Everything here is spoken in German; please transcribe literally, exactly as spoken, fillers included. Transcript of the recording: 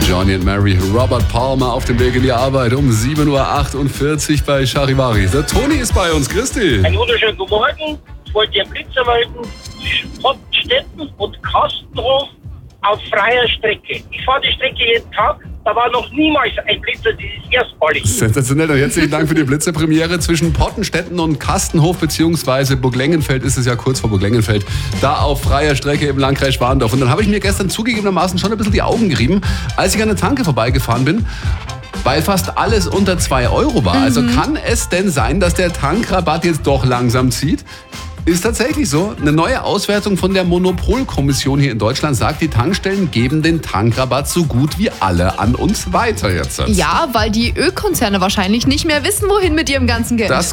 Johnny and Mary, Robert Palmer auf dem Weg in die Arbeit um sieben Uhr achtundvierzig bei Charivari. Der Toni ist bei uns, Christi. Einen wunderschönen guten Morgen. Ich wollte dir einen Blitzer melden. Pottstetten und Kastenhof auf freier Strecke. Ich fahre die Strecke jeden Tag. Da war noch niemals ein Blitzer, dieses erstmalig. Sensationell. Und herzlichen Dank für die Blitzerpremiere zwischen Pottenstetten und Kastenhof, beziehungsweise Burglengenfeld ist es ja kurz vor Burglengenfeld, da auf freier Strecke im Landkreis Schwandorf. Und dann habe ich mir gestern zugegebenermaßen schon ein bisschen die Augen gerieben, als ich an der Tanke vorbeigefahren bin, weil fast alles unter zwei Euro war. Mhm. Also kann es denn sein, dass der Tankrabatt jetzt doch langsam zieht? Ist tatsächlich so. Eine neue Auswertung von der Monopolkommission hier in Deutschland sagt, die Tankstellen geben den Tankrabatt so gut wie alle an uns weiter jetzt. Ja, weil die Ölkonzerne wahrscheinlich nicht mehr wissen, wohin mit ihrem ganzen Geld. Das